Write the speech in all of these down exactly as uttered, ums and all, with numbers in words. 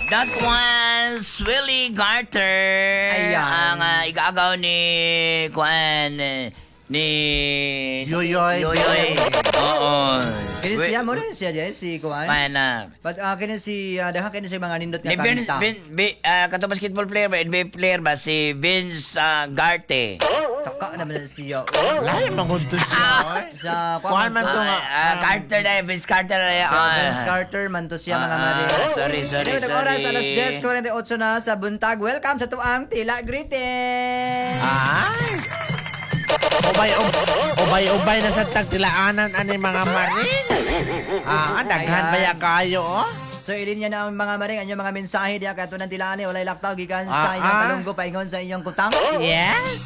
That was Willie Garter. Ayan. Ang uh, igagaw ni Kwan ni Yoyoy. Yoyoy. Oo. Kini siya mo rin siya dyan, si Kuan. Kwan na. But uh, kini si, uh, daha kini si mga nindot Ni nga Vin, kanta. Vin, Vin, uh, kato basketball player ba? N B A player ba? Si Vince uh, Garte. Taka naman na siya. Lahi, magunto siya. oy. Sa Kuan man to nga. Ah, Carter na, Vince Carter na. Sa ah. Vince Carter man to siya mga Ah, mari. sorry, sorry, Anyway, nag-oras sorry. alas ten forty-eight na sa buntag. Welcome sa tuang Tila Greeting. Ay! Ubay, ubay, ubay na sa tagtilaanan ani mga maring. Ah, daghan Ayan. baya kayo, oh. So ilin niya na ang mga maring anyong mga mensahe diya kato ng tilaan walay laktaw gikan Ah, sa inyong ah. palunggo paingon sa inyong kutang. Yes.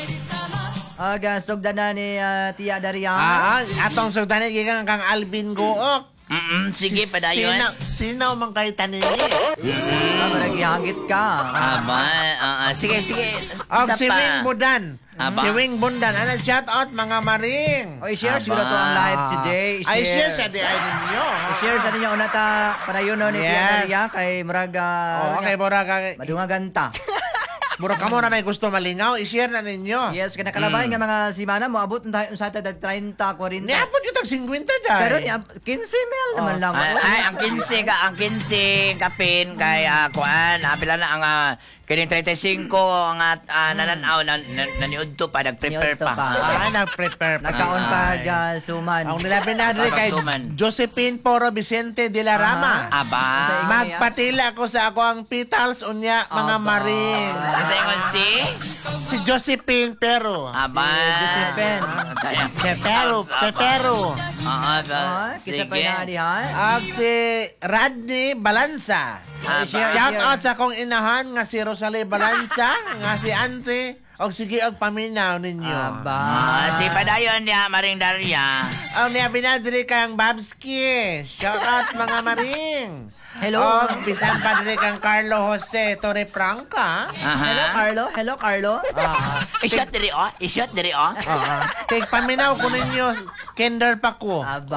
Aga sugdan na ni uh, Tia Daria. Ah, atong sugdanan gikan kang Alvin Gook. Mm-mm, sige, padayon. Sinaw, sinaw man kay tanini. Ah, maragi hagit ka. Aba, ah, ah, sige, sige. Og Isa si pa. Wing Budan. Aba. Si Wing Bundan. Ano, shout out mga maring. O i-share Aba. siguro to ang live today. Ay, share sa di ay ninyo. I-share sa ninyo una ta padayon no ni Tia Yes. Daria kay muraga. Oh, okay, Bora ka. Madunga ganta. Bura ka mo na may gusto malingaw, i-share na ninyo. Yes, kana kalabay nga mga simana mo abot unta unsa ta thirty, forty. Niapod yung tag fifty dahil. Pero ni fifteen mil naman lang. Ay, ay, ang quince ka, ang quince kapin kay uh, kuan, apila na ang uh, kining thirty-five ang uh, nananaw na, na, naniudto pa nag-prepare Niudto pa. pa. Ah, nag-prepare pa. Nakaon pa Ay. ga suman. Ang nilapin na rin kay Suman. Josephine Poro Vicente de la Rama. Aba. Magpatila ko sa ako ang petals unya mga Aba. maring. Kasi ingon si Si Josephine Pero. Aba. Josephine. Sayang. Si Pero, si Pero. Oo, Ah, kita pa na diha. At si Radney Balanza. Aba. Share, Shout share. out sa kong inahan nga si Rosalie Balanza, nga si Auntie, og sige og paminaw ninyo. Aba. Ah, si padayon niya Maring Daria. Ang niya binadri kang Babski. Shout out mga maring. Hello. Og bisan pa diri kang Carlo Jose Torrefranca. Hello Aha. Carlo, hello Carlo. Ah, I-shot diri oh, i-shot diri oh. ah. Tig paminaw ko ninyo kinder pa ko. Aba.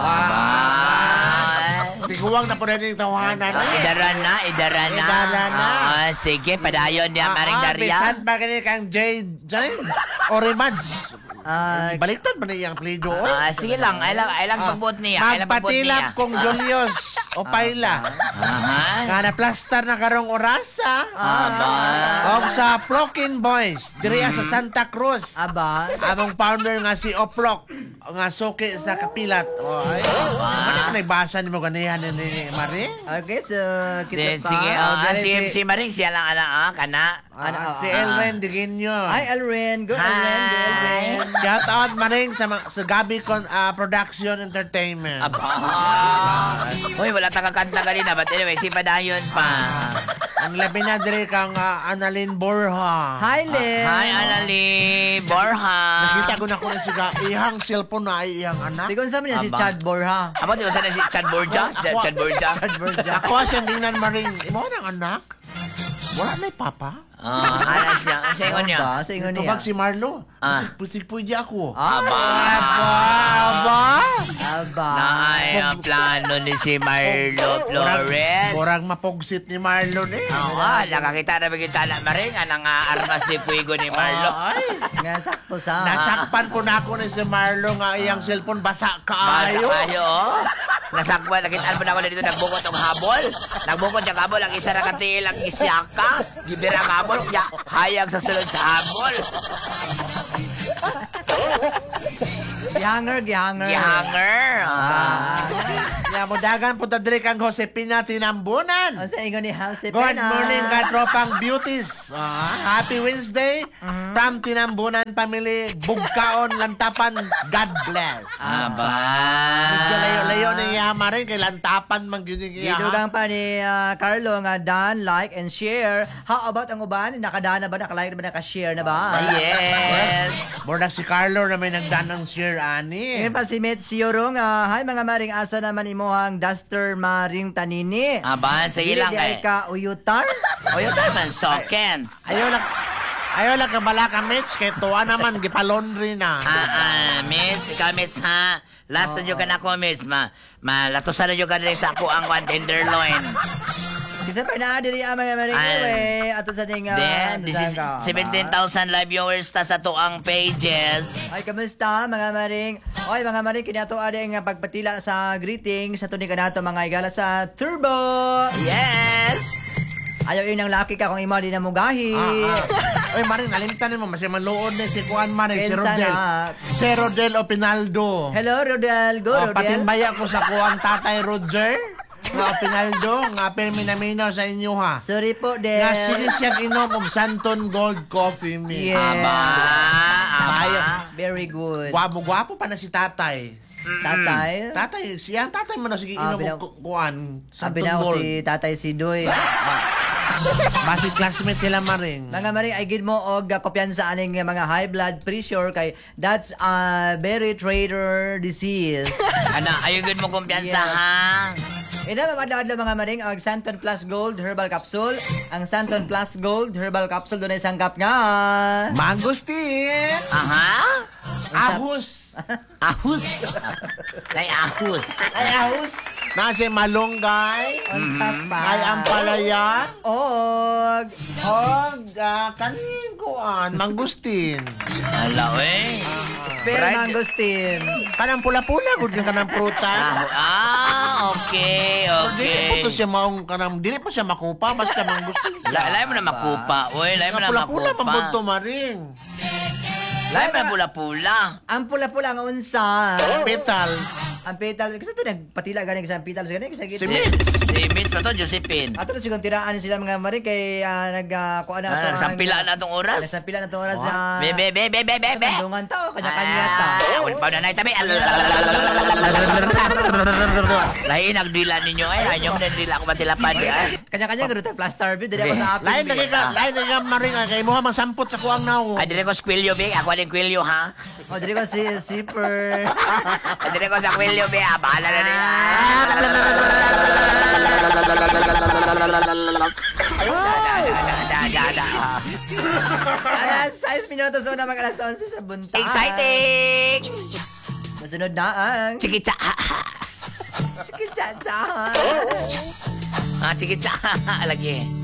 Ah. Tiguwang na po rin yung tawanan. Ah, idaran na, idaran na. Idaran na. Ah, sige, padayon niya Maring Ah, Daria. bisan pa kini kang Jay, Jay, Orimads. Ah, Baliktad ba niya ang plido? Ah, sige lang, ay lang, ay lang pagbot niya, ay lang pagbot niya. Magpatilap kong Julius o Paila. Aha. Nga na plaster na karong orasa. Aba. Og sa Flokin Boys, diri sa Santa Cruz. aba. Among founder nga si Oplok, nga suki sa Kapilat. O, ay, ano may basa ni mo ganihan ni ni Marie? Okay, so Si, kita pa. sige, Oh, oh, ah, dere si, si- si Maring siya lang, ana, ah, kana. Ah, Ano, si ah, Elwen Diginyo. Hi Elren, go Elren, go Elren. Shout out Maring sa, mga- sa Gabi Con, ah, Production Entertainment. Aba. Uy, wala ta kakanta kanina, but anyway, si padayon pa. Ang labi na diri kang ah, Annalyn Borja. Hi Len. Hi, Anali Borja. Nakita ko na ko na siya, ihang cellphone na ay ihang anak. Tikon sa niya si Aba. Chad Borja. Amo, di ba sana si Chad Borja? Ako- Chad Borja? Chad Borja. Ako siyang tingnan Maring, imo ng anak? Wala may papa? Ah, ana siya. Ang sa ingon niya. Aba, sa ingon niya. Tubag si Marlo. Ah. Pusig-puji ako. Aba. Aba, aba. Aba. Naay ang plano ni si Marlo Flores. Murag mapugsit ni Marlo ni. Oo, ah, nakakita na bigyan tala maring anang uh, armas ni Puigo ni Marlo. Ay, Nga sakto sa. nasakpan po na ako ni si Marlo nga iyang cellphone basa Basta kaayo. kayo, oh. Nasakwan, nakitaan mo na ako na dito, nagbukot ang habol. Nagbukot yung habol, ang isa nakatil, ang isyaka. Gibira ang habol, kaya hayag sa sulod sa habol. Gihanger, gihanger. Gihanger. Ah. Ya mo dagan po diri kang Josepina Tinambunan. Ang sa ingon ni House Good morning ka tropang beauties. Ah, happy Wednesday from Tinambunan family. Bugkaon Lantapan. God bless. Aba. Medyo layo-layo na yama rin kay Lantapan man gyud niya. Gidugang pa ni ah, Carlo nga dan, like, and share. How about ang uban? Nakadaan na ba? Nakalike na ba? Nakashare na ba? Yes. Murag si Carlo na may nagdanang share ani. Ngayon pa si Met Siorong, ah, hi mga maring asa naman imuhang duster maring tanini. Aba, sige lang Dili di ay kay. ka uyutar. O yun naman, Sokens. Ayaw lang Ayaw lang kabala ka Mitch kay tuwa naman gipalondry na. Ah, ah, Mitch, ikaw, Mitch, ha? Last na dyo ka na ko, Mitch. Ma, malatusan na dyo ka rin sa ako ang one tenderloin. Kasi pa na diri ang mga maring Ay. uwi. Ato sa ding... ah, Then, this is daga, ba? seventeen thousand live viewers ta sa tuang pages. Ay, kamusta mga maring? Oy, mga maring, kinato adi nga pagpatila sa greeting sa tunig kanato mga igala sa Turbo. Yes! Ayaw yun ang laki ka kung imo di na mugahi. Ah, ah. Oy, maring nalimtan mo masih maluod ni si Kuan maring si Pensa Rodel. na. Si Rodel Opinaldo. Hello, Rodel. Go, Oh, Rodel. patimbaya ko sa Kuan Tatay Roger. Nga Opinaldo, nga perminaminaw sa inyo ha. Sorry po, Del. Nga sili siya inom og Santon Gold Coffee Mix. Yeah. Aba, aba. Sayang. Very good. Gwapo, gwapo pa na si Tatay. Tatay. Tatay, siya tatay mo na sige Ah, inom binaw- og ku- Kuan Sabi Santon na ako Gold. si Tatay Sidoy. Basi classmate sila maring. Mga maring, ay gid mo og uh, kumpiyansa aning uh, mga high blood pressure kay that's a very traitor disease. Ana, ayun mo kumpiyansa Yes. ha. Ina mamadlaw-adlaw mga maring ang Santon Plus Gold Herbal Capsule. Ang Santon Plus Gold Herbal Capsule doon ay sangkap nga. Mangustis. Aha. Ahus. Ahus. Nay ahus. Ay ahus. Nasi malunggay. Unsa pa? Ay ampalaya. Og Og uh, kanin kuan mangustin. Ala, eh. spell Bride. mangosteen. Kanang pula-pula gud ka kanang Ah, prutas. ah, okay, Dili po to okay. siya maong kanang dili po siya makupa basta mangustin. La, lain mo na makupa. Uy, lain mo Nga na pula-pula makupa. mambunto maring. Lain mo na pula-pula. Ang pula-pula nga unsa. Petals. Ang petals kasi to nagpatila ganing sa petals ganing sa Si gitna. Mitch. Si Miss pa to, Josephine. Ato na sigong tiraan sila mga maring kay uh, nag uh, kuha na Ah, sampila na itong oras. Sampila na itong oras sa Be, be, be, be, be, be, be. Kandungan to, kanya-kanya ta. Ah, wala pa na na itabi. Lain nagdila ninyo eh. Ayaw mo na dila ko matilapad eh. Kanya-kanya garo ta plus star view dili ako sa apple. Lain lagi ka, lain lagi ka maring ay kay mo mang sampot sa kuang nawo. Ay, dire ko sa kwilyo, be. Ako din kwilyo, ha? O dili ko si zipper. Ay, dire ko sa kwilyo, be. Ah, bahala na niya. Alas sais minutos una mag alas onse sa buntag. Exciting! Masunod na ang Chikitsa. Sige cha cha. Ah, chikitsa. Lagi.